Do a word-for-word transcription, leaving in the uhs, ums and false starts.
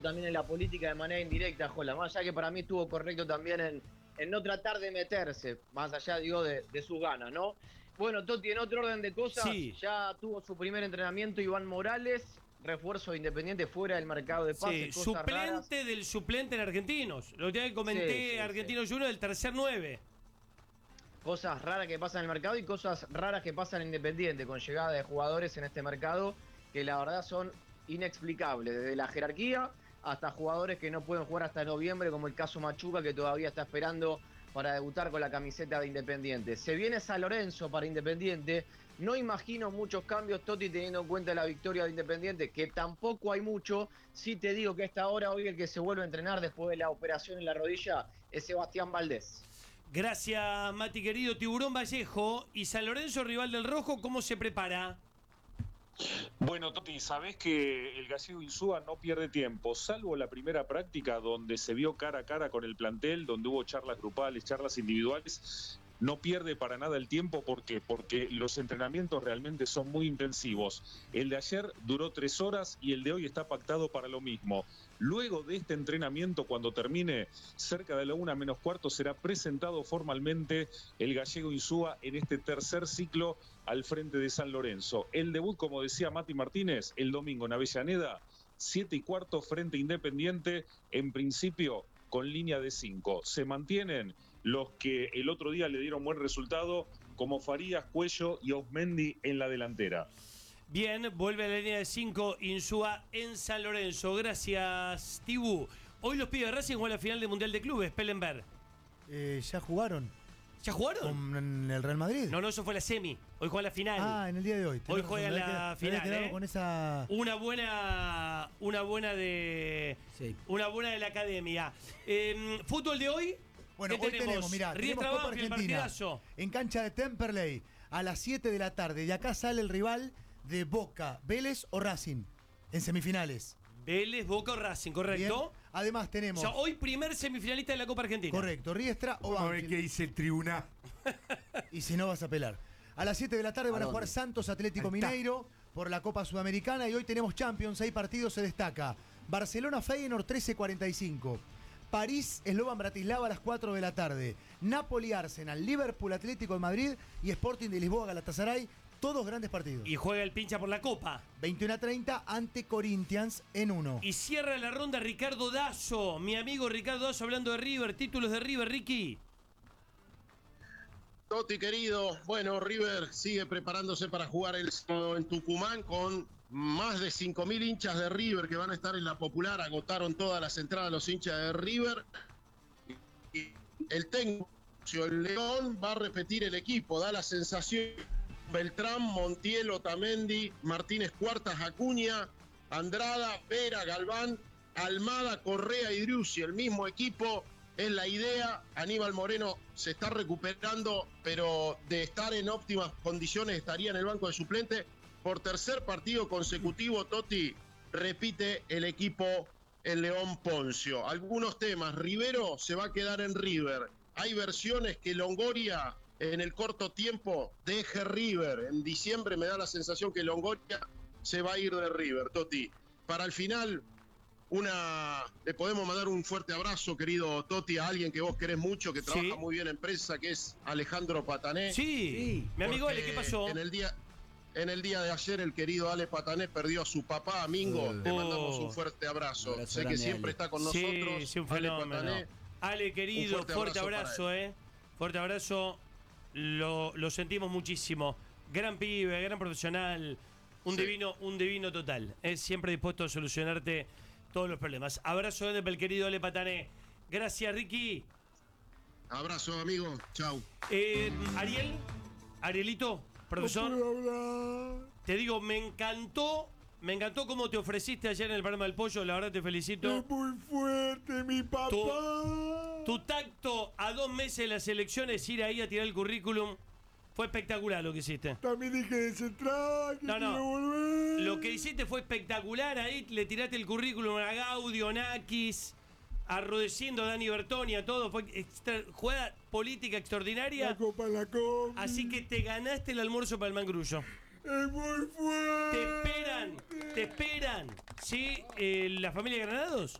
también en la política de manera indirecta, Jola, más allá que para mí estuvo correcto también en, en no tratar de meterse, más allá, digo, de, de sus ganas, ¿no? Bueno, Toti, en otro orden de cosas, Sí, ya tuvo su primer entrenamiento Iván Morales, refuerzo de Independiente fuera del mercado de pases, sí, cosas raras. suplente del suplente en Argentinos. Lo que Sí, comenté, sí, sí. Argentinos Juniors, el tercer nueve. Cosas raras que pasan en el mercado y cosas raras que pasan en Independiente, con llegada de jugadores en este mercado que la verdad son inexplicables, desde la jerarquía hasta jugadores que no pueden jugar hasta noviembre, como el caso Machuca, que todavía está esperando para debutar con la camiseta de Independiente. Se viene San Lorenzo para Independiente, no imagino muchos cambios, Toti, teniendo en cuenta la victoria de Independiente, que tampoco hay mucho. Sí te digo que a esta hora, hoy el que se vuelve a entrenar después de la operación en la rodilla es Sebastián Valdés. Gracias, Mati querido. Tiburón Vallejo y San Lorenzo, rival del Rojo, ¿cómo se prepara? Bueno, Toti, sabés que el gallego Insúa no pierde tiempo, salvo la primera práctica donde se vio cara a cara con el plantel, donde hubo charlas grupales, charlas individuales. No pierde para nada el tiempo, ¿por qué? Porque los entrenamientos realmente son muy intensivos. El de ayer duró tres horas y el de hoy está pactado para lo mismo. Luego de este entrenamiento, cuando termine, cerca de la una menos cuarto, será presentado formalmente el gallego Insúa en este tercer ciclo al frente de San Lorenzo. El debut, como decía Mati Martínez, el domingo en Avellaneda, siete y cuarto frente Independiente, en principio con línea de cinco. Se mantienen los que el otro día le dieron buen resultado, como Farías, Cuello y Osmendi en la delantera. Bien, vuelve a la línea de cinco Insúa en San Lorenzo. Gracias, Tibu. Hoy los pibes de Racing juegan la final del Mundial de Clubes, Pellenberg. Eh, ya jugaron. ¿Ya jugaron? ¿Con el Real Madrid? No, no, eso fue la semi. Hoy juega la final. Ah, en el día de hoy. Hoy juega razón, la me había final. quedado ¿eh? con esa... Una buena. Una buena de. Sí. Una buena de la academia. Eh, ¿Fútbol de hoy? Bueno, ¿Qué hoy tenemos, mirá, Riestra tenemos Copa Banfield, Argentina partidazo. en cancha de Temperley a las siete de la tarde. Y acá sale el rival de Boca, Vélez o Racing en semifinales. Vélez, Boca o Racing, ¿correcto? Bien. Además tenemos... O sea, hoy primer semifinalista de la Copa Argentina. Correcto, Riestra o Vamos a ver Banfield. qué dice el tribunal. Y si no vas a pelar. A las siete de la tarde van a, a jugar Santos Atlético Ahí está. Mineiro por la Copa Sudamericana. Y hoy tenemos Champions, seis partidos se destaca. Barcelona Feyenoord trece cuarenta y cinco. París Slovan Bratislava a las cuatro de la tarde. Napoli Arsenal, Liverpool Atlético de Madrid y Sporting de Lisboa Galatasaray. Todos grandes partidos. Y juega el pincha por la Copa. veintiuno a treinta ante Corinthians en uno. Y cierra la ronda Ricardo Dazo. Mi amigo Ricardo Dazo hablando de River. Títulos de River, Ricky. Toti querido, bueno, River sigue preparándose para jugar el sábado en Tucumán con más de cinco mil hinchas de River que van a estar en la Popular. Agotaron todas las entradas los hinchas de River. Y el técnico, el León, va a repetir el equipo. Da la sensación: Beltrán, Montiel, Otamendi, Martínez Cuartas, Acuña, Andrada, Vera, Galván, Almada, Correa y Driussi. El mismo equipo. Es la idea. Aníbal Moreno se está recuperando, pero de estar en óptimas condiciones estaría en el banco de suplente. Por tercer partido consecutivo, Toti repite el equipo el León Poncio. Algunos temas: Rivero se va a quedar en River. Hay versiones que Longoria en el corto tiempo deje River. En diciembre me da la sensación que Longoria se va a ir de River, Toti. Para el final, Una, le podemos mandar un fuerte abrazo, querido Toti, a alguien que vos querés mucho, que trabaja Sí. muy bien en prensa, que es Alejandro Patané. Sí, Sí. mi amigo Ale, Porque ¿qué pasó? En el día, en el día de ayer, el querido Ale Patané perdió a su papá, Mingo. Uh. Le mandamos Oh. un fuerte abrazo. Abrazo sé que grande, siempre Ale. está con nosotros. Sí, sí, un Ale fenómeno. Patané. Ale, querido, Un fuerte, fuerte abrazo, abrazo eh. Fuerte abrazo. Lo, lo sentimos muchísimo. Gran pibe, gran profesional. Un Sí. divino, un divino total. Es siempre dispuesto a solucionarte todos los problemas. Abrazo grande para el querido Ale Patané. Gracias, Ricky. Abrazo, amigo. Chau. Eh, Ariel, Arielito, profesor. No puedo hablar. Te digo, me encantó, me encantó cómo te ofreciste ayer en el programa del Pollo, la verdad te felicito. Es muy fuerte, mi papá. Tu, tu tacto a dos meses de las elecciones, ir ahí a tirar el currículum, fue espectacular lo que hiciste. También dije de central, que No, no. quiero volver. Lo que hiciste fue espectacular, ahí le tiraste el currículum a Gaudio, Nakis, a Rodecindo, a Dani Bertoni, a todo, fue extra, jugada política La extraordinaria, copa, la copa. así que te ganaste el almuerzo para el Mangrullo. Es muy fuerte. Te esperan, te esperan. ¿Sí? Eh, ¿La familia Granados?